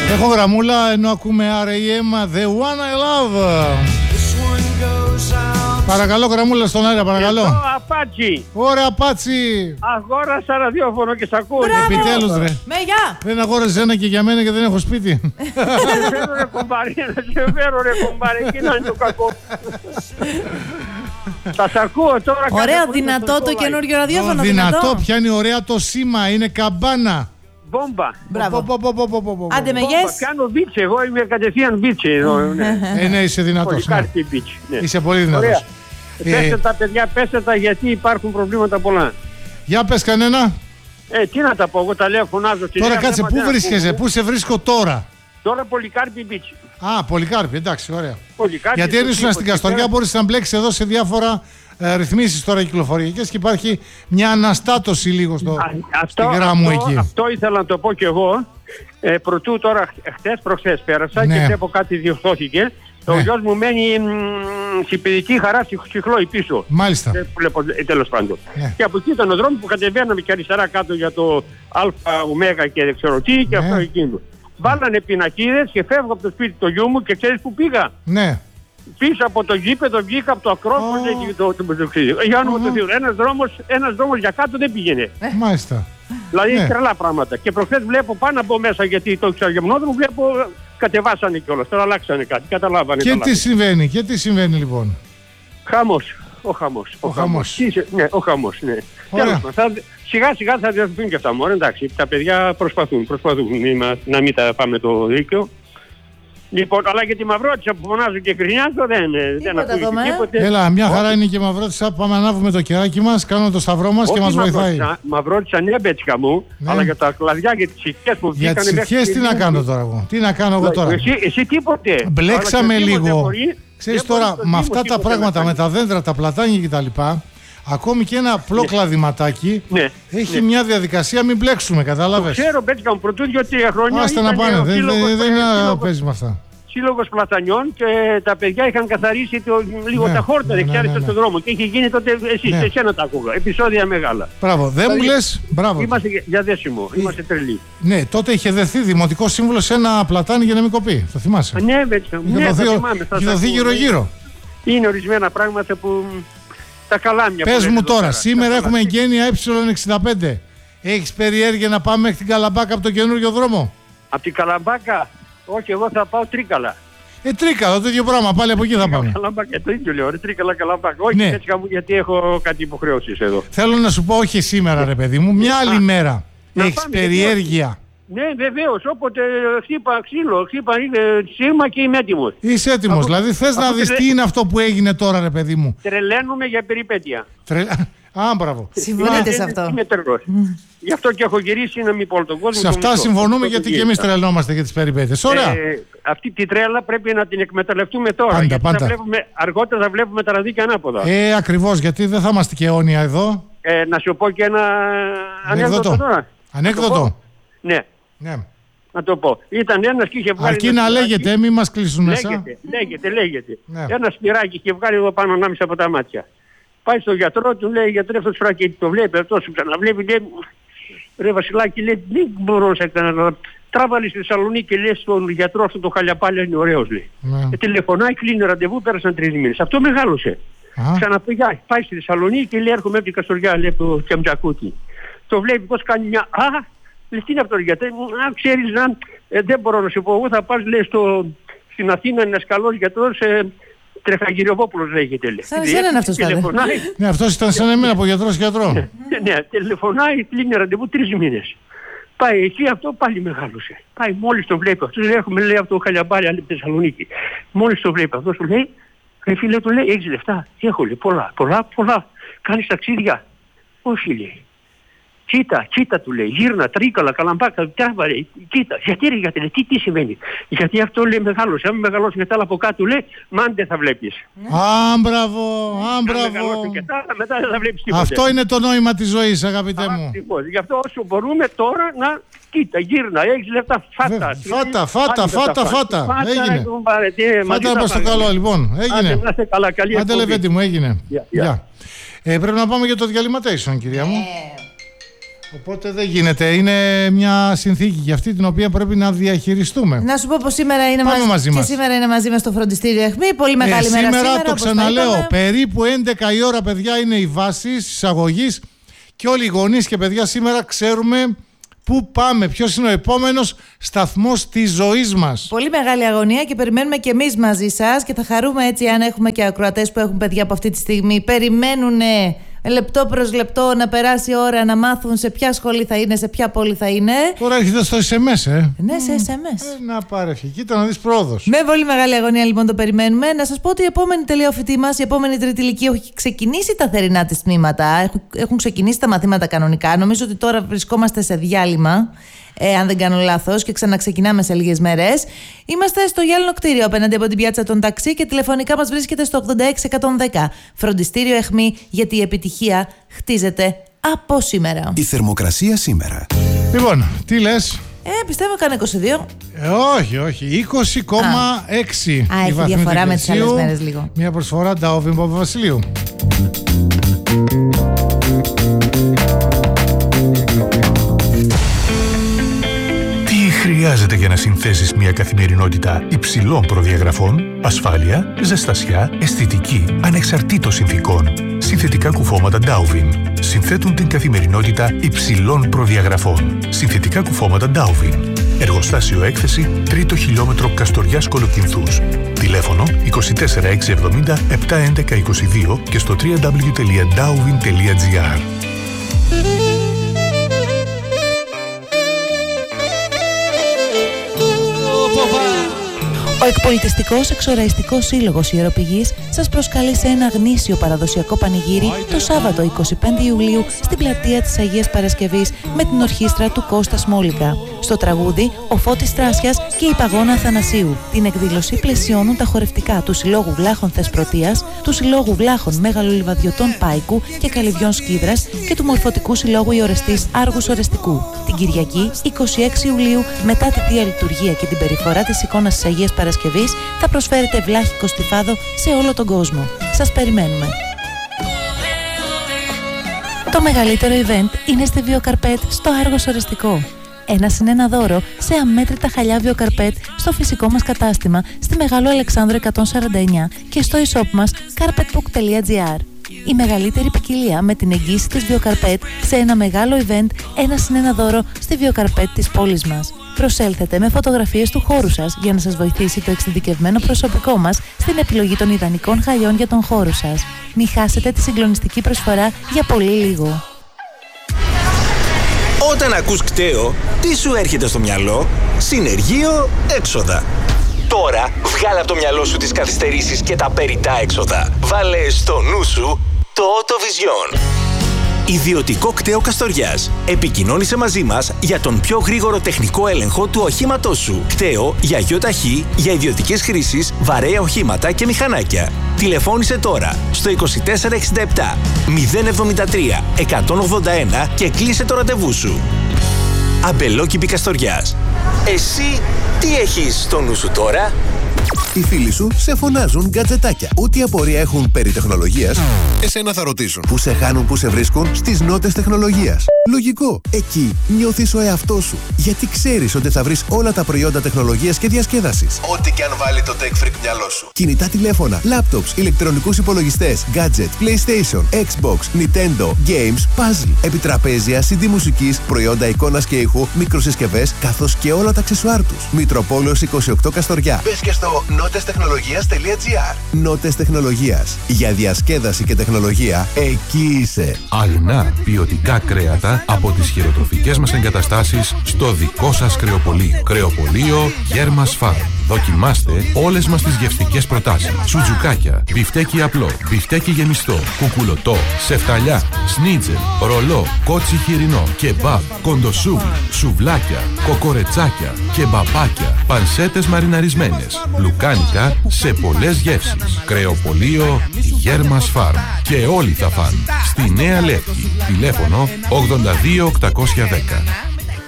Έχω γραμμούλα ενώ ακούμε R.A.M. The One I Love. Παρακαλώ γραμμούλα στον αέρα, παρακαλώ. Εδώ Απάτσι. Ωραία Απάτσι. Αγόρασα ραδιόφωνο και σ' ακούω. Επιτέλους ρε. Γεια. Δεν αγόρασε ένα και για μένα και δεν έχω σπίτι. Να σε φέρω ρε κομπάρι, να σε φέρω ρε κομπάρι, εκεί να είναι το κακό. Θα σ' ακούω τώρα. Ωραίο, δυνατό το καινούριο ραδιόφωνο. Δυνατό, πιάνει ωραία το σήμα, είναι καμπάνα. Μπόμπα. Μπράβο. Άντε με γες. Κάνω μπίτσε, εγώ είμαι κατευθείαν μπίτσε εδώ. Ναι, είσαι δυνατός. Πολυκάρπη μπίτσε. Είσαι πολύ δυνατός. Πέστε τα παιδιά, πέστε τα γιατί υπάρχουν προβλήματα πολλά. Για πες κανένα. Τι να τα πω, εγώ τα λέω, φωνάζω. Τώρα κάτσε, πού βρίσκεσαι, πού σε βρίσκω τώρα. Τώρα Πολυκάρπη μπίτσε. Α, Πολυκάρπη, εντάξει, ωραία. Πολυκάρπη, γιατί αν ήσουν στην Καστοριά μπορείς να μπλέξεις εδώ σε διάφορα ρυθμίσεις τώρα κυκλοφοριακές και υπάρχει μια αναστάτωση λίγο στη γράμμα μου εκεί. Αυτό ήθελα να το πω κι εγώ. Προτού τώρα προχθές πέρασα και βλέπω κάτι διορθώθηκε. Ο γιος μου μένει στην παιδική Χαρά Τσιχλόη πίσω. Μάλιστα. Τέλος πάντων. Και από εκεί ήταν ο δρόμος που κατεβαίναμε και αριστερά κάτω για το ΑΟ και δεν ξέρω τι και αυτό εκείνο. Βάλανε πινακίδες και φεύγω από το σπίτι του γιού μου και ξέρεις που πήγα. Ναι. Πίσω από το γήπεδο βγήκα από το Ακρόπολη και το για όνομα του Θεού. Ένας δρόμος για κάτω δεν πήγαινε. Μάλιστα. Δηλαδή τρελά πράγματα. Και προχθές βλέπω πάνω από μέσα γιατί το ξαγεμνόδρομο βλέπω κατεβάσανε κιόλας. Τώρα αλλάξανε κάτι. Καταλάβανε. Και τι συμβαίνει λοιπόν. Χαμός. Ο χαμός. Ναι, ο χαμός, ναι. Σιγά σιγά θα διορθωθούν και αυτά μόνο. Εντάξει, τα παιδιά προσπαθούν να μην τα πάμε το δίκαιο. Λοιπόν, αλλά για τη Μαυρότισσα που φωνάζω και γκρινιάζω δεν ακούγεται τίποτε. Έλα, μια χαρά είναι και η Μαυρότισσα. Πάμε να ανάβουμε το κεράκι μας, κάνουμε το σταυρό μας και μας βοηθάει. Μαυρότισσα, ναι, μπέτσικα μου, αλλά για τα κλαδιά, για τις ηχές που βγήκανε. Για τις ηχές τι να κάνω τώρα εγώ. Τι να κάνω εγώ τώρα. Εσύ τίποτε. Μπλέξαμε λίγο. Ξέρεις τώρα, με αυτά τα πράγματα, με τα δέντρα, τα πλατάνια κτλ. Ακόμη και ένα απλό κλαδηματάκι έχει μια διαδικασία, μην μπλέξουμε, κατάλαβες. Το ξέρω, μπέτσικα μου, πρωτού 2-3 χρόνια. Άστε να πάνε, δεν παίζει με αυτά. Σύλλογος πλατανιών και τα παιδιά είχαν καθαρίσει λίγο τα χόρτα δεξιά στον δρόμο και είχε γίνει τότε εσένα τα ακούγα. Επεισόδια μεγάλα. Μπράβο, δεν μου λες, μπράβο. Είμαστε για δέσιμο, είμαστε τρελοί. Ναι, τότε είχε δεθεί δημοτικό σύμβουλο σε ένα πλατάνι για να μην κοπεί. Το θυμάσαι. Ναι, βέβαια. Είχε δοθεί γύρω-γύρω. Είναι ορισμένα πράγματα που τα καλάμια. Πες μου τώρα, σήμερα έχουμε εγγένεια ε65. Έχεις περιέργεια να πάμε μέχρι την Καλαμπάκα από το καινούριο δρόμο? Από την Καλαμπάκα? Όχι, εγώ θα πάω Τρίκαλα. Τρίκαλα, το ίδιο πράγμα, πάλι από εκεί θα πάμε. Καλαμπάκα, το ίδιο λέω, Τρίκαλα, Καλαμπάκα. Όχι, έτσι μου, γιατί έχω κάτι υποχρεώσεις εδώ. Θέλω να σου πω, όχι σήμερα, ρε παιδί μου, μια άλλη μέρα. Έχεις περιέργεια? Ναι, βεβαίως, όποτε χτύπα ξύλο, χτύπα σύρμα και είμαι έτοιμος. Είσαι έτοιμος, δηλαδή θες να δεις τι είναι αυτό που έγινε τώρα, ρε παιδί μου. Τρελαίνουμε για περιπέτεια. Α, μπράβο. Συμφωνείτε σε αυτό? Είμαι τρελός. Γι' αυτό και έχω γυρίσει να μην πω τον κόσμο. Σε αυτά συμφωνούμε γιατί και εμείς τρελνόμαστε για τις περιπέτειες. Ωραία. Αυτή τη τρέλα πρέπει να την εκμεταλλευτούμε τώρα. Πάντα. Αργότερα θα βλέπουμε τα ραδίκια ανάποδα. Ακριβώς, γιατί δεν θα είμαστε και αιώνια εδώ. Να σου πω και ένα ανέκδοτο τώρα. Ανέκδοτο. Ναι. Να το πω. Ήταν ένας και είχε βγάλει. Αρκεί να λέγεται, μην μας κλείσουν μέσα. Λέγεται. Ένα σπυράκι είχε βγάλει εδώ πάνω ανάμεσα από τα μάτια. Πάει στον γιατρό, του λέει: γιατρέ, αυτό σφράκι το βλέπει, αυτό σου ξαναβλέπει. Λέει: ρε Βασιλάκη, λέει: δεν μπορώ να κάνω. Τράβαλε στη Θεσσαλονίκη, λέει στον γιατρό αυτό το χαλιαπάλι είναι ωραίος, λέει. Τηλεφωνάει, κλείνει ραντεβού, πέρασαν 3 μήνες. Αυτό μεγάλωσε. Ξαναπήγα, πάει στη Θεσσαλονίκη και λέει: έρχομαι από την Καστοριά, λέει το Κεμτζακούτι. Το βλέπει πως κάνει μια. Λέει: τι είναι αυτό, γιατρέ, ξέρεις να. Δεν μπορώ να σου πω, εγώ θα πας, λέει, στην Αθήνα ένας καλός γιατρός. Τρεχαγυριοβόπουλος λέγεται, λέει. Σαν εσένα είναι αυτός πάλι. Ναι, αυτός ήταν σαν εμένα από γιατρό. Ναι, τηλεφωνάει, κλείνει ραντεβού 3 μήνες. Πάει εκεί, αυτό πάλι μεγάλωσε. Πάει, μόλις το βλέπει αυτός, λέει: έχουμε, λέει, αυτό το χαλιαμπάρι από τη Θεσσαλονίκη. Μόλις το βλέπει αυτός, του λέει: ρε φίλε, του λέει: έχεις λεφτά? Έχω, λέει, πολλά. Κάνεις ταξίδια? Όχι, λέει. Κοίτα, του λέει, γύρνα, Τρίκαλα, Καλαμπάκα, Τάβαρε, κοίτα. Γιατί ρε, γιατί, τι σημαίνει? Γιατί αυτό, λέει, μεγάλωσε. Αν μεγαλώσει και τα άλλα από κάτω, λέει, μάντε θα βλέπεις. Μπράβο. Αν μεγαλώσει και τα άλλα, μετά δεν θα βλέπεις τίποτα. Αυτό είναι το νόημα της ζωής, αγαπητέ μου. Γι' αυτό όσο μπορούμε τώρα να κοίτα, γύρνα, έχεις λεφτά, φάτα. Έγινε. Φάτα προς το καλό, λοιπόν. Έγινε. Άντε Λεβέντη μου, έγινε. Πρέπει να πάμε για το διαλυματation, κυρία μου. Οπότε δεν γίνεται. Είναι μια συνθήκη για αυτή την οποία πρέπει να διαχειριστούμε. Να σου πω πως σήμερα είναι μαζί μας. Και σήμερα είναι μαζί μας στο φροντιστήριο ΕΧΜΗ. Πολύ μεγάλη μέρα σήμερα. Σήμερα το ξαναλέω. Περίπου 11 η ώρα, παιδιά, είναι η βάση εισαγωγής. Και όλοι οι γονείς και παιδιά σήμερα ξέρουμε πού πάμε, ποιος είναι ο επόμενος σταθμός της ζωής μας. Πολύ μεγάλη αγωνία και περιμένουμε και εμείς μαζί σας και θα χαρούμε έτσι αν έχουμε και ακροατές που έχουν παιδιά από αυτή τη στιγμή. Περιμένουν λεπτό προς λεπτό να περάσει η ώρα να μάθουν σε ποια σχολή θα είναι, σε ποια πόλη θα είναι. Τώρα έρχεται στο SMS, Ναι, σε SMS. Να πάρε, κοίτα να δεις πρόοδος. Με πολύ μεγάλη αγωνία λοιπόν το περιμένουμε. Να σας πω ότι η επόμενη τελειοφοιτή μας, η επόμενη τρίτη ηλικία, έχει ξεκινήσει τα θερινά της τμήματα. Έχουν ξεκινήσει τα μαθήματα κανονικά. Νομίζω ότι τώρα βρισκόμαστε σε διάλειμμα, αν δεν κάνω λάθος, και ξαναξεκινάμε σε λίγες μέρες. Είμαστε στο γυάλινο κτίριο απέναντι από την πιάτσα των ταξί και τηλεφωνικά μας βρίσκεται στο 86110. Φροντιστήριο ΕΧΜΗ, γιατί η επιτυχία χτίζεται από σήμερα. Η θερμοκρασία σήμερα. Λοιπόν, τι λες? Πιστεύω έκανε 22. Όχι, 20,6. Έχει διαφορά με τις άλλες μέρες λίγο. Μια προσφορά Νταόβιν Παπαβασιλείου. Χρειάζεται για να συνθέσεις μια καθημερινότητα υψηλών προδιαγραφών, ασφάλεια, ζεστασιά, αισθητική, ανεξαρτήτως συνθηκών. Συνθετικά κουφώματα Dowvin συνθέτουν την καθημερινότητα υψηλών προδιαγραφών. Συνθετικά κουφώματα Dowvin. Εργοστάσιο έκθεση 3ο χιλιόμετρο Καστοριάς Κολοκυνθούς. Τηλέφωνο 24670 71122 και στο www.dowvin.gr. Ο Εκπολιτιστικός Εξοραϊστικός Σύλλογος Ιεροπηγής σας προσκαλεί σε ένα γνήσιο παραδοσιακό πανηγύρι το Σάββατο 25 Ιουλίου στην πλατεία της Αγίας Παρασκευής με την ορχήστρα του Κώστα Σμόλικα. Στο τραγούδι ο Φώτης Τράσιας και η Παγώνα Αθανασίου. Την εκδήλωση πλαισιώνουν τα χορευτικά του Συλλόγου Βλάχων Θεσπρωτείας, του Συλλόγου Βλάχων Μεγαλολιβαδιωτών Πάικου και Καλυβιών Σκίδρας και του Μορφωτικού Συλλόγου Ιορεστής Άργους Ορεστικού. Την Κυριακή 26 Ιουλίου, μετά τη Θεία Λειτουργία και την περιφορά της εικόνας της Αγίας Παρασκευής, θα προσφέρετε βλάχικο στιφάδο σε όλο τον κόσμο. Σας περιμένουμε. Το μεγαλύτερο event είναι στη Βιοκαρπέτ στο Άργος Ορεστικό. 1+1 δώρο σε αμέτρητα χαλιά Βιοκαρπέτ στο φυσικό μας κατάστημα στη Μεγάλο Αλεξάνδρου 149 και στο e-shop μας carpetbook.gr. Η μεγαλύτερη ποικιλία με την εγγύηση της Βιοκαρπέτ σε ένα μεγάλο event 1+1 δώρο στη Βιοκαρπέτ της πόλης μας. Προσέλθετε με φωτογραφίες του χώρου σας για να σας βοηθήσει το εξειδικευμένο προσωπικό μας στην επιλογή των ιδανικών χαλιών για τον χώρο σας. Μην χάσετε τη συγκλονιστική προσφορά για πολύ λίγο. Όταν ακούς κταίο, τι σου έρχεται στο μυαλό? Συνεργείο έξοδα. Τώρα βγάλε από το μυαλό σου τις καθυστερήσεις και τα περιττά έξοδα. Βάλε στο νου σου το Autovision. Ιδιωτικό κταίο Καστοριάς. Επικοινώνησε μαζί μας για τον πιο γρήγορο τεχνικό έλεγχο του οχήματός σου. Κταίο για ΙΟΤΑΧΗ, για ιδιωτικές χρήσεις, βαρέα οχήματα και μηχανάκια. Τηλεφώνησε τώρα στο 2467 073 181 και κλείσε το ραντεβού σου. Αμπελόκηπη Καστοριάς. Εσύ τι έχεις στο νου σου τώρα? Οι φίλοι σου σε φωνάζουν γκατζετάκια. Ό,τι απορία έχουν περί τεχνολογίας, εσένα θα ρωτήσουν. Πού σε χάνουν, πού σε βρίσκουν? Στις νότες τεχνολογίας. Λογικό. Εκεί νιώθεις ο εαυτός σου. Γιατί ξέρεις ότι θα βρεις όλα τα προϊόντα τεχνολογίας και διασκέδασης. Ό,τι και αν βάλει το tech freak μυαλό σου. Κινητά τηλέφωνα, laptops, ηλεκτρονικούς υπολογιστές, gadget, PlayStation, Xbox, Nintendo, games, puzzle, επιτραπέζια, CD μουσικής, προϊόντα εικόνας και ήχου, μικροσυσκευές, καθώς και όλα τα αξεσουάρ τους. Μητροπόλεως 28 Καστοριά. Μπες και στο notestechnologias.gr. Νότες Τεχνολογίας. Για διασκέδαση και τεχνολογία, εκεί είσαι. Αγνά ποιοτικά κρέατα από τις χειροτροφικές μας εγκαταστάσεις στο δικό σας κρεοπωλείο. Κρεοπωλείο Γέρμας Φάρμ. Δοκιμάστε όλες μας τις γευστικές προτάσεις. Σουτζουκάκια, μπιφτέκι απλό, μπιφτέκι γεμιστό, κουκουλωτό, σεφταλιά, σνίτζελ, ρολό, κότσι χοιρινό, κεμπάπ, κοντοσούβλ, σουβλάκια, κοκορετσάκια, κεμπαπάκια, πανσέτες μαριναρισμένες, λουκάνικα σε πολλές γεύσεις. Κρεοπωλείο Γέρμας Φάρμ. Και όλοι θα φαν. Στη Νέα Λεύκη. Τηλέφωνο 82810.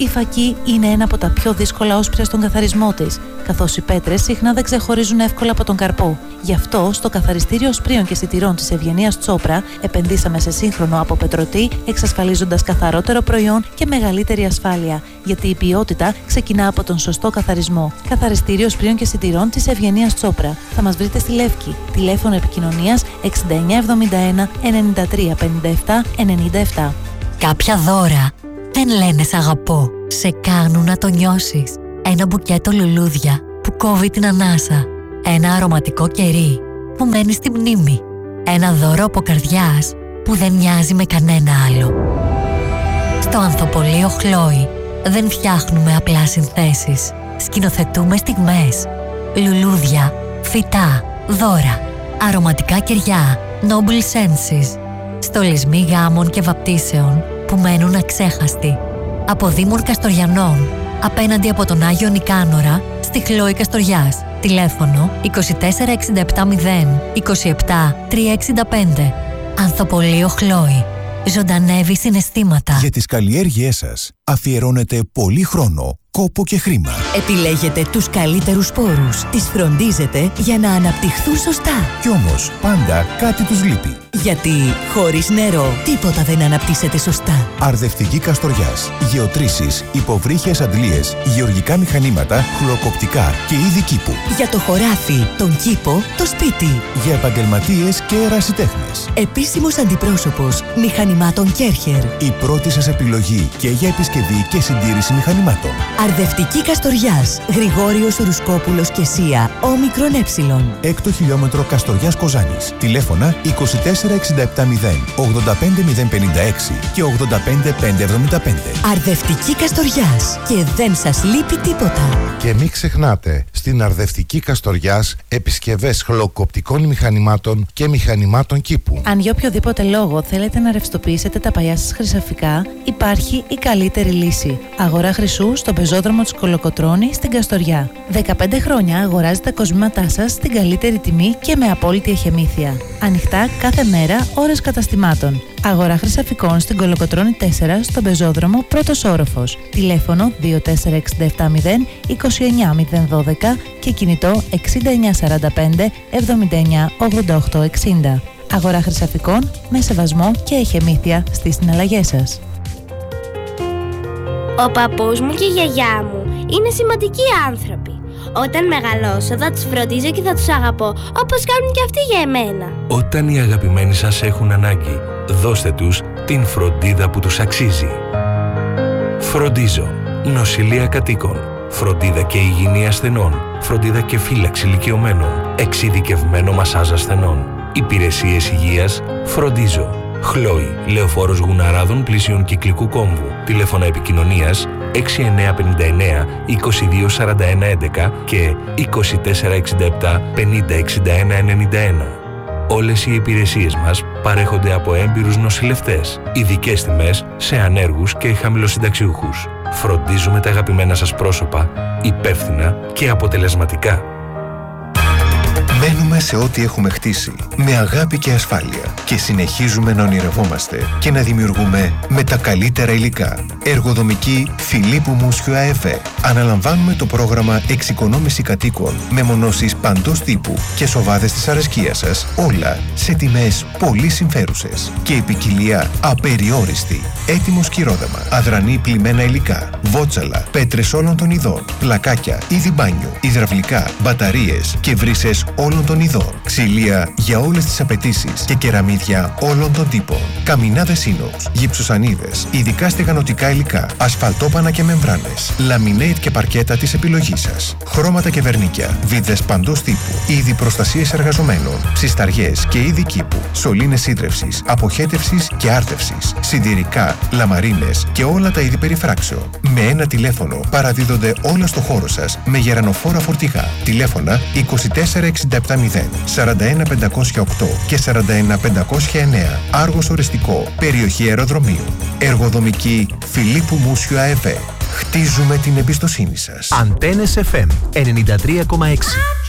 Η φακή είναι ένα από τα πιο δύσκολα όσπρια στον καθαρισμό της, καθώς οι πέτρες συχνά δεν ξεχωρίζουν εύκολα από τον καρπό. Γι' αυτό, στο καθαριστήριο Σπρίων και Σιτηρών της Ευγενίας Τσόπρα, επενδύσαμε σε σύγχρονο αποπετρωτή, εξασφαλίζοντας καθαρότερο προϊόν και μεγαλύτερη ασφάλεια. Γιατί η ποιότητα ξεκινά από τον σωστό καθαρισμό. Καθαριστήριο Σπρίων και Σιτηρών της Ευγενίας Τσόπρα. Θα μας βρείτε στη Λεύκη. Τηλέφωνο επικοινωνίας 6971 93 57 97. Κάποια δώρα δεν λένε σ' αγαπώ. Σε κάνουν να το νιώσεις. Ένα μπουκέτο λουλούδια που κόβει την ανάσα. Ένα αρωματικό κερί που μένει στη μνήμη. Ένα δώρο από καρδιάς που δεν μοιάζει με κανένα άλλο. Στο Ανθοπολείο Χλόι δεν φτιάχνουμε απλά συνθέσεις. Σκηνοθετούμε στιγμές. Λουλούδια, φυτά, δώρα, αρωματικά κεριά, noble senses. Στολισμοί γάμων και βαπτίσεων που μένουν αξέχαστοι. Από Δήμων Καστοριανών, απέναντι από τον Άγιο Νικάνορα, στη Χλόη Καστοριάς. Τηλέφωνο 24670 27 365. Ανθοπολείο Χλόη. Ζωντανεύει συναισθήματα. Για τις καλλιέργειές σας αφιερώνετε πολύ χρόνο, κόπο και χρήμα. Επιλέγετε τους καλύτερους σπόρους. Τις φροντίζετε για να αναπτυχθούν σωστά. Κι όμως πάντα κάτι τους λείπει. Γιατί χωρίς νερό τίποτα δεν αναπτύσσεται σωστά. Αρδευτική Καστοριάς. Γεωτρήσεις, υποβρύχιες αντλίες, γεωργικά μηχανήματα, χλωροκοπτικά και είδη κήπου. Για το χωράφι, τον κήπο, το σπίτι. Για επαγγελματίες και ερασιτέχνες. Επίσημος αντιπρόσωπος μηχανημάτων Κέρχερ. Η πρώτη σας επιλογή και για επισκευή και συντήρηση μηχανημάτων. Αρδευτική Καστοριάς. Γρηγόριος Ρουσκόπουλος και Σία. Όμικρον Έψιλον. 6ο χιλιόμετρο Καστοριάς Κοζάνης. Τηλέφωνα 24670 85056 και 85575. Αρδευτική Καστοριάς. Και δεν σας λείπει τίποτα. Και μην ξεχνάτε, στην Αρδευτική Καστοριάς επισκευές χλωροκοπτικών μηχανημάτων και μηχανημάτων κήπου. Αν για οποιοδήποτε λόγο θέλετε να ρευστοποιήσετε τα παλιά σας χρυσαφικά, υπάρχει η καλύτερη λύση. Αγορά χρυσού στον πεζόδρομο της Κολοκοτρώνη στην Καστοριά. 15 χρόνια αγοράζετε τα κοσμήματά σας στην καλύτερη τιμή και με απόλυτη εχεμήθεια. Ανοιχτά κάθε μέρα, ώρες καταστημάτων. Αγορά χρυσαφικών στην Κολοκοτρώνη 4 στον πεζόδρομο πρώτος όροφος. Τηλέφωνο 24670 29012 και κινητό 6945 79 88 60. Αγορά χρυσαφικών με σεβασμό και εχεμήθεια στις συναλλαγές σας. Ο παππούς μου και η γιαγιά μου είναι σημαντικοί άνθρωποι. Όταν μεγαλώσω θα τους φροντίζω και θα τους αγαπώ όπως κάνουν και αυτοί για εμένα. Όταν οι αγαπημένοι σας έχουν ανάγκη, δώστε τους την φροντίδα που τους αξίζει. Φροντίζω. Νοσηλεία κατοίκων. Φροντίδα και υγιεινή ασθενών. Φροντίδα και φύλαξη ηλικιωμένων. Εξειδικευμένο μασάζ ασθενών. Υπηρεσίες υγείας. Φροντίζω. Χλόι, Λεωφόρος Γουναράδων πλησίων Κυκλικού Κόμβου. Τηλέφωνα επικοινωνίας 6959 2241 11 και 2467 50 61 91. Όλες οι υπηρεσίες μας παρέχονται από έμπειρους νοσηλευτές. Ειδικές τιμές σε ανέργους και χαμηλοσυνταξιούχους. Φροντίζουμε τα αγαπημένα σας πρόσωπα υπεύθυνα και αποτελεσματικά. Μένουμε σε ό,τι έχουμε χτίσει, με αγάπη και ασφάλεια και συνεχίζουμε να ονειρευόμαστε και να δημιουργούμε με τα καλύτερα υλικά. Εργοδομική Φιλίππου Μούσιου ΑΕΒ. Αναλαμβάνουμε το πρόγραμμα εξοικονόμηση κατοίκων με μονώσεις παντός τύπου και σοβάδες της αρεσκίας σας, όλα σε τιμές πολύ συμφέρουσες και η ποικιλία απεριόριστη. Έτοιμο σκυρόδεμα, αδρανή πλημμένα υλικά, βότσαλα, πέτρες όλων των ειδών, πλακάκια, είδη μπάνιου, υδραυλικά, μπαταρίες και βρύσες όλων των ειδών, ξυλία για όλες τις απαιτήσεις και κεραμίδια όλων των τύπων, καμινάδες ίνοξ, γυψοσανίδες, ειδικά στεγανοτικά υλικά, ασφαλτόπανα και μεμβράνες, λαμινέιτ και παρκέτα της επιλογής σας, χρώματα και βερνίκια, βίδες παντός τύπου, είδη προστασίες εργαζομένων, ψισταριές και είδη κήπου, σωλήνες σύντρευσης, αποχέτευσης και άρτευσης, συντηρικά, λαμαρίνες και όλα τα είδη περιφράξεων. Με ένα τηλέφωνο παραδίδονται όλα στο χώρο σας με γερανοφόρα φορτηγά. Τηλέφωνα 24670 41508 και 41509. Άργος Οριστικό, περιοχή αεροδρομίου. Εργοδομική Φιλίππου Μούσιου ΑΕΒ. Χτίζουμε την εμπιστοσύνη σας. Αντένες FM 93,6.